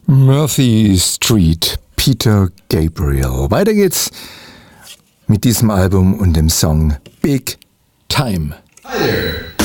Murphy Street, Peter Gabriel. Weiter geht's mit diesem Album und dem Song Big Time. Hi there.